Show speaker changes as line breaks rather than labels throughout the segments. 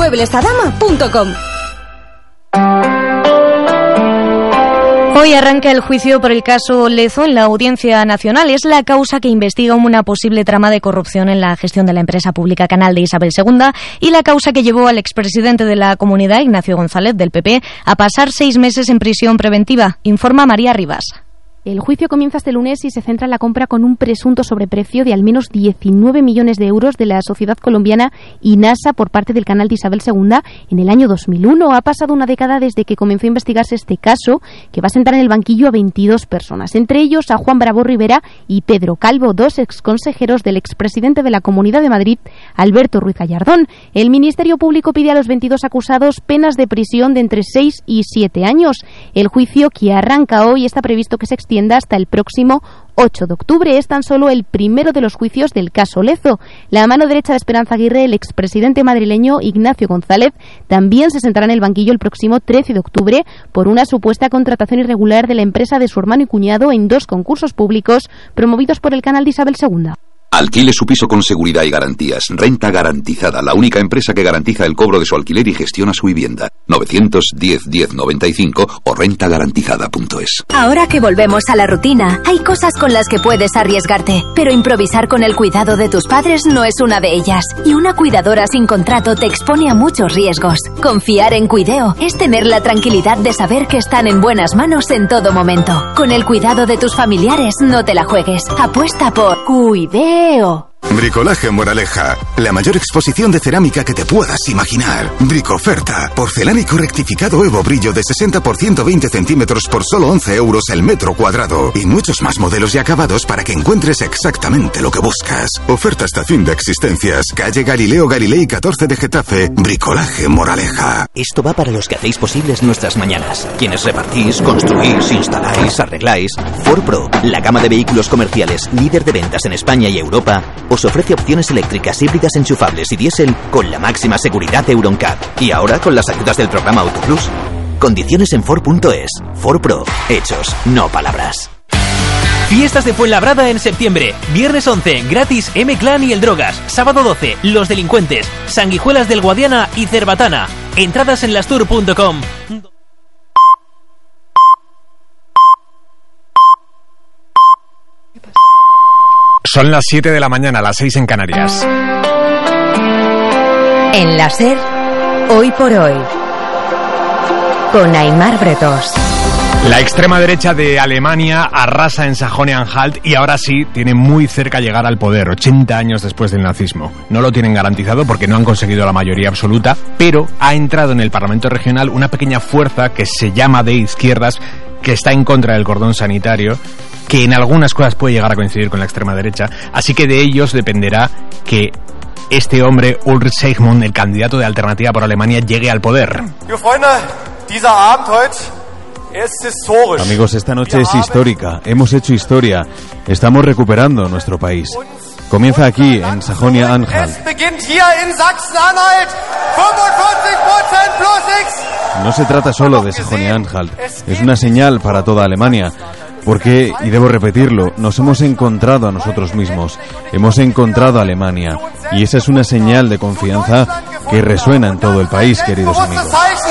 mueblesadama.com.
Hoy arranca el juicio por el caso Lezo en la Audiencia Nacional. Es la causa que investiga una posible trama de corrupción en la gestión de la empresa pública Canal de Isabel II y la causa que llevó al expresidente de la Comunidad, Ignacio González, del PP, a pasar 6 meses en prisión preventiva. Informa María Rivas.
El juicio comienza este lunes y se centra en la compra con un presunto sobreprecio de al menos 19 millones de euros de la sociedad colombiana INASA por parte del Canal de Isabel II en el año 2001. Ha pasado una década desde que comenzó a investigarse este caso, que va a sentar en el banquillo a 22 personas, entre ellos a Juan Bravo Rivera y Pedro Calvo, 2 exconsejeros del expresidente de la Comunidad de Madrid, Alberto Ruiz Gallardón. El Ministerio Público pide a los 22 acusados penas de prisión de entre 6 y 7 años. El juicio, que arranca hoy, está previsto que se extienda hasta el próximo 8 de octubre. Es tan solo el primero de los juicios del caso Lezo. La mano derecha de Esperanza Aguirre, el expresidente madrileño Ignacio González, también se sentará en el banquillo el próximo 13 de octubre por una supuesta contratación irregular de la empresa de su hermano y cuñado en 2 concursos públicos promovidos por el Canal de Isabel II.
Alquile su piso con seguridad y garantías. Renta Garantizada, la única empresa que garantiza el cobro de su alquiler y gestiona su vivienda. 910-1095 o rentagarantizada.es.
Ahora que volvemos a la rutina, hay cosas con las que puedes arriesgarte, pero improvisar con el cuidado de tus padres no es una de ellas. Y una cuidadora sin contrato te expone a muchos riesgos. Confiar en Cuideo es tener la tranquilidad de saber que están en buenas manos en todo momento. Con el cuidado de tus familiares, no te la juegues. Apuesta por Cuideo.
Bricolaje Moraleja, la mayor exposición de cerámica que te puedas imaginar. Bricoferta, porcelánico rectificado Evo Brillo de 60 por 120 centímetros por solo 11 euros el metro cuadrado. Y muchos más modelos y acabados para que encuentres exactamente lo que buscas. Oferta hasta fin de existencias. Calle Galileo Galilei 14 de Getafe. Bricolaje Moraleja.
Esto va para los que hacéis posibles nuestras mañanas. Quienes repartís, construís, instaláis, arregláis. Ford Pro, la gama de vehículos comerciales líder de ventas en España y Europa, os ofrece opciones eléctricas, híbridas, enchufables y diésel con la máxima seguridad EuronCAP. Y ahora con las ayudas del programa AutoPlus. Condiciones en Ford.es. Ford Pro. Hechos, no palabras.
Fiestas de Fuenlabrada en septiembre. Viernes 11, gratis M-Clan y El Drogas. Sábado 12, Los Delincuentes, Sanguijuelas del Guadiana y Cerbatana. Entradas en lastour.com.
Son las 7 de la mañana, las 6 en Canarias.
En la SER, Hoy por Hoy, con Aimar Bretos.
La extrema derecha de Alemania arrasa en Sajonia-Anhalt y ahora sí tiene muy cerca llegar al poder, 80 años después del nazismo. No lo tienen garantizado porque no han conseguido la mayoría absoluta, pero ha entrado en el Parlamento regional una pequeña fuerza que se llama de izquierdas, que está en contra del cordón sanitario, que en algunas cosas puede llegar a coincidir con la extrema derecha, así que de ellos dependerá que este hombre, Ulrich Seigmund, el candidato de Alternativa por Alemania, llegue al poder.
Amigos, esta noche es histórica, hemos hecho historia, estamos recuperando nuestro país. Comienza aquí, en Sajonia-Anhalt. No se trata solo de Sajonia-Anhalt, es una señal para toda Alemania. Porque, y debo repetirlo, nos hemos encontrado a nosotros mismos, hemos encontrado a Alemania, y esa es una señal de confianza que resuena en todo el país, queridos amigos.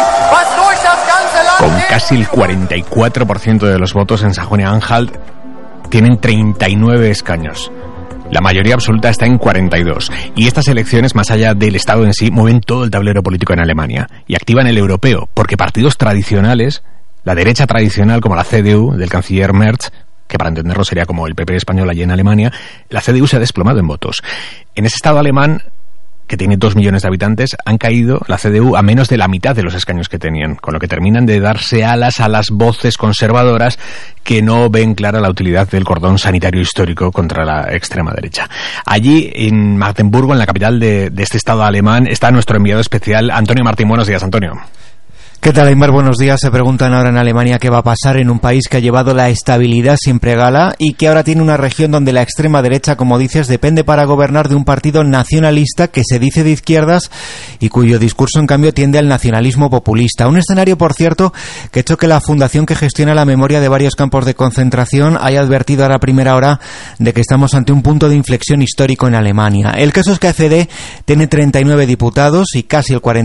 Con casi el 44% de los votos en Sajonia-Anhalt, tienen 39 escaños. La mayoría absoluta está en 42. Y estas elecciones, más allá del Estado en sí, mueven todo el tablero político en Alemania y activan el europeo, porque partidos tradicionales, la derecha tradicional como la CDU del canciller Merz, que para entenderlo sería como el PP español allí en Alemania, la CDU se ha desplomado en votos. En ese Estado alemán, que tiene 2 millones de habitantes, han caído la CDU a menos de la mitad de los escaños que tenían, con lo que terminan de darse alas a las voces conservadoras que no ven clara la utilidad del cordón sanitario histórico contra la extrema derecha. Allí, en Magdeburgo, en la capital de este Estado alemán, está nuestro enviado especial, Antonio Martín. Buenos días, Antonio.
¿Qué tal, Aimar? Buenos días. Se preguntan ahora en Alemania qué va a pasar en un país que ha llevado la estabilidad siempre gala y que ahora tiene una región donde la extrema derecha, como dices, depende para gobernar de un partido nacionalista que se dice de izquierdas y cuyo discurso, en cambio, tiende al nacionalismo populista. Un escenario, por cierto, que ha hecho que la fundación que gestiona la memoria de varios campos de concentración haya advertido ahora a primera hora de que estamos ante un punto de inflexión histórico en Alemania. El caso es que AfD tiene 39 diputados y casi el 40